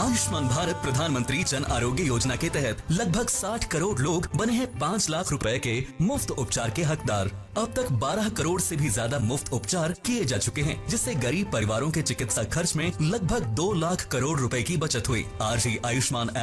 आयुष्मान भारत प्रधानमंत्री जन आरोग्य योजना के तहत लगभग 60 करोड़ लोग बने हैं 5 लाख रुपए के मुफ्त उपचार के हकदार। अब तक 12 करोड़ से भी ज्यादा मुफ्त उपचार किए जा चुके हैं, जिससे गरीब परिवारों के चिकित्सा खर्च में लगभग 2 लाख करोड़ रुपए की बचत हुई। आज ही आयुष्मान